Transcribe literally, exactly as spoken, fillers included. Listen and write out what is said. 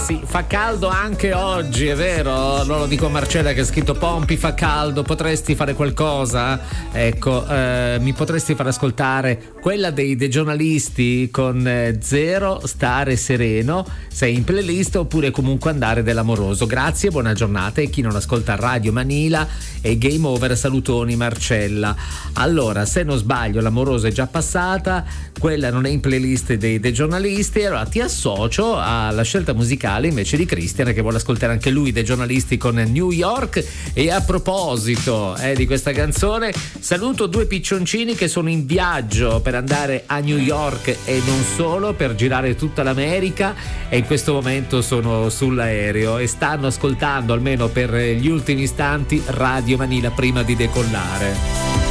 sì, fa caldo anche oggi, è vero? Non lo dico a Marcella che ha scritto Pompi, fa caldo, potresti fare qualcosa? Ecco, eh, mi potresti far ascoltare quella dei, dei giornalisti con eh, Zero, Stare Sereno, sei in playlist, oppure comunque Andare dell'amoroso. Grazie, buona giornata, e chi non ascolta Radio Manila e Game Over, salutoni Marcella. Allora, se non sbaglio l'amoroso è già passata, quella non è in playlist dei, dei giornalisti, allora ti associo alla scelta musicale invece di Christian, che vuole ascoltare anche lui dei giornalisti con New York. E a proposito eh, di questa canzone, saluto due piccioncini che sono in viaggio per andare a New York e non solo, per girare tutta l'America, e in questo momento sono sull'aereo e stanno ascoltando, almeno per gli ultimi istanti, Radio Manila prima di decollare.